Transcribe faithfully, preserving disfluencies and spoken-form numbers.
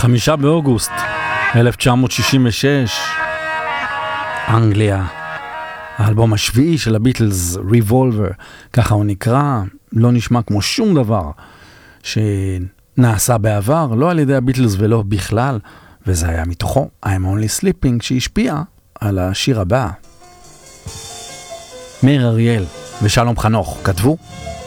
חמישה באוגוסט אלף תשע מאות שישים ושש, אנגליה. האלבום השביעי של הביטלס, Revolver, ככה הוא נקרא, לא נשמע כמו שום דבר שנעשה בעבר, לא על ידי הביטלס ולא בכלל, וזה היה מתוכו, I'm Only Sleeping, שהשפיע על השיר הבא. מאיר אריאל ושלום חנוך כתבו,